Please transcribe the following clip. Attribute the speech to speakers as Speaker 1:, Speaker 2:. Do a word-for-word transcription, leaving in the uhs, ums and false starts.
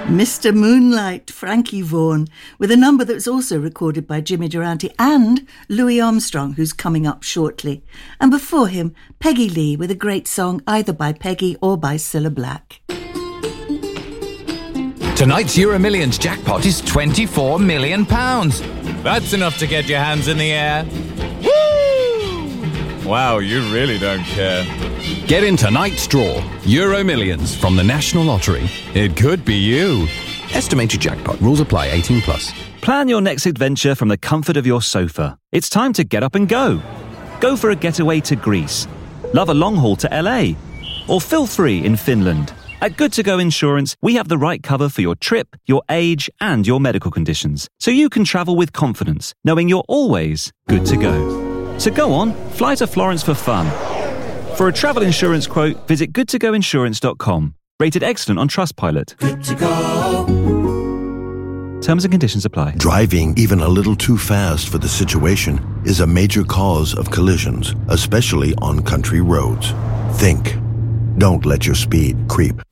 Speaker 1: Mister Moonlight, Frankie Vaughan, with a number that was also recorded by Jimmy Durante and Louis Armstrong, who's coming up shortly. And before him, Peggy Lee with a great song either by Peggy or by Cilla Black.
Speaker 2: Tonight's Euro Millions jackpot is twenty-four million pounds.
Speaker 3: That's enough to get your hands in the air. Woo! Wow, you really don't care.
Speaker 4: Get in tonight's draw. Euro Millions from the National Lottery. It could be you.
Speaker 5: Estimated jackpot. Rules apply. eighteen plus.
Speaker 6: Plan your next adventure from the comfort of your sofa. It's time to get up and go. Go for a getaway to Greece. Love a long haul to L A. Or feel free in Finland. At Good To Go Insurance, we have the right cover for your trip, your age, and your medical conditions, so you can travel with confidence, knowing you're always good to go. So go on, fly to Florence for fun. For a travel insurance quote, visit good to go insurance dot com. Rated excellent on Trustpilot. Good to go. Terms and conditions apply.
Speaker 7: Driving even a little too fast for the situation is a major cause of collisions, especially on country roads. Think. Don't let your speed creep